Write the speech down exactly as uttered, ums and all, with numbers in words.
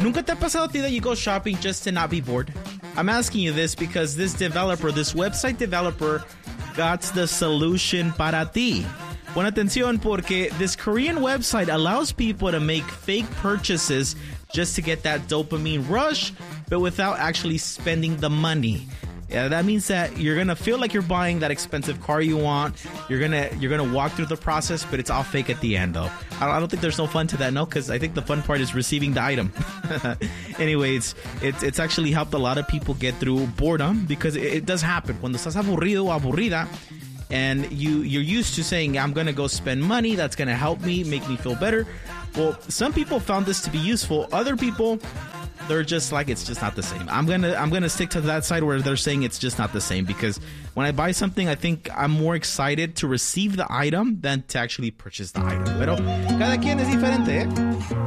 ¿Nunca te ha pasado a ti that you go shopping just to not be bored? I'm asking you this because this developer, this website developer, got the solution para ti. Pon atención porque this Korean website allows people to make fake purchases just to get that dopamine rush, but without actually spending the money. Yeah, that means that you're gonna feel like you're buying that expensive car you want. You're gonna you're gonna walk through the process, but it's all fake at the end, though. I don't, I don't think there's no fun to that, no, because I think the fun part is receiving the item. Anyways, it's it's actually helped a lot of people get through boredom because it, it does happen. Cuando estás aburrido o aburrida, and you you're used to saying, I'm gonna go spend money. That's gonna help me, make me feel better. Well, some people found this to be useful. Other people, they're just like, it's just not the same. I'm gonna I'm gonna stick to that side where they're saying it's just not the same, because when I buy something, I think I'm more excited to receive the item than to actually purchase the item. Pero cada quien es diferente, ¿eh?